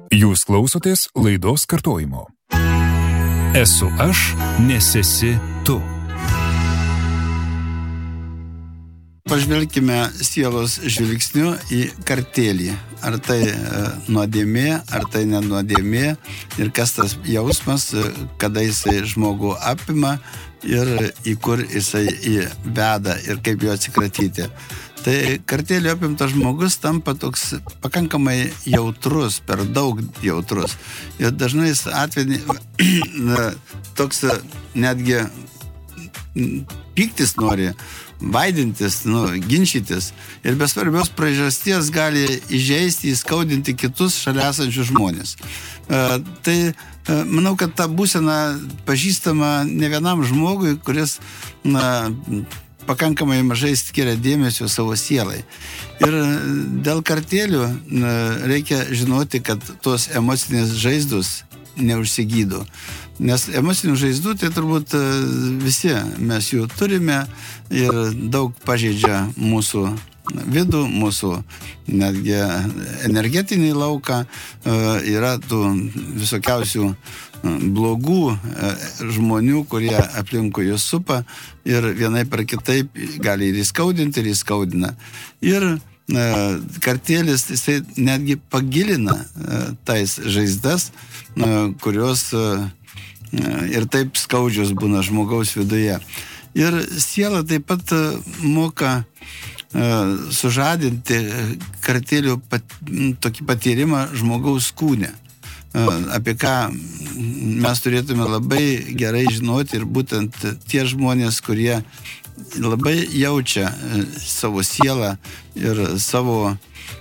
Jūs klausotės laidos kartojimo. Esu aš, nes esi tu. Pažvelkime sielos žvilgsniu į kartėlį. Ar tai nuodėmė, ar tai nenuodėmė ir kas tas jausmas, kada jisai žmogų apima ir į kur jisai veda ir kaip jo atsikratyti. Tai kartėlio apimtas žmogus tampa toks pakankamai jautrus, per daug jautrus. Ir dažnai jis atveju toks netgi pyktis nori, vaidintis, ginčytis ir be svarbios priežasties gali įžeisti, įskaudinti kitus šalia esančius žmonės. Tai manau, kad ta būsena pažįstama ne vienam žmogui, kuris pakankamai mažai skiria dėmesio savo sielai. Ir dėl kartėlių reikia žinoti, kad tos emocinės žaizdus neužsigydo. Nes emocinių žaizdų tai turbūt visi mes jų turime ir daug pažeidžia mūsų vidų, mūsų netgi energetinį lauką. Yra tų visokiausių blogų žmonių, kurie aplinkui jūs supa ir vienaip ar kitaip gali ir įskaudinti, ir įskaudina. Ir kartėlis jisai netgi pagilina tais žaizdas, kurios ir taip skaudžios būna žmogaus viduje. Ir siela taip pat moka sužadinti kartėlių tokį patyrimą žmogaus kūne, apie ką mes turėtume labai gerai žinoti ir būtent tie žmonės, kurie labai jaučia savo sielą ir savo